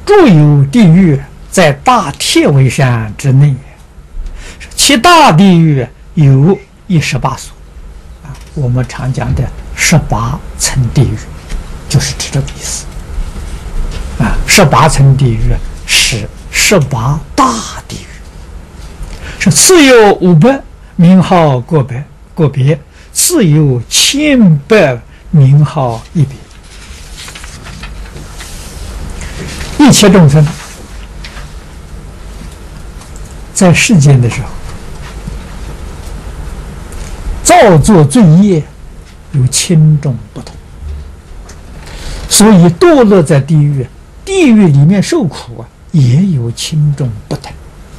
诸有地狱在大铁围山之内，其大地狱有18所。我们常讲的18层地狱，就是指这个意思。18层地狱是18大地狱，是次有500，名号个别，次有100000，名号一别。一切众生在世间的时候，造作罪业有轻重不同，所以堕落在地狱，地狱里面受苦也有轻重不等。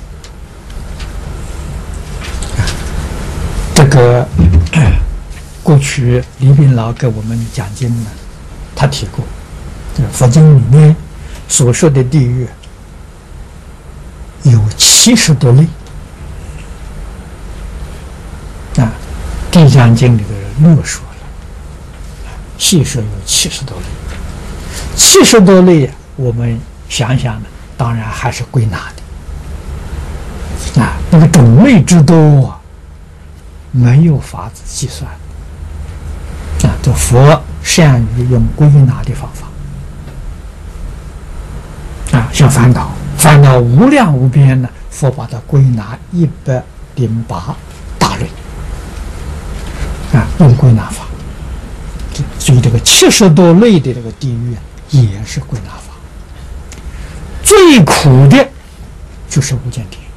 这个过去李炳老给我们讲经呢，他提过，这个佛经里面所说的地狱有70多类。《地藏经》里的人略说了，细说有70多类。70多类，我们想想呢，当然还是归纳的。那个种类之多，没有法子计算。这佛善于用归纳的方法。像烦恼无量无边呢，佛把它归纳108大类。用归纳法，所以这个70多类的这个地狱也是归纳法。最苦的就是无间地狱。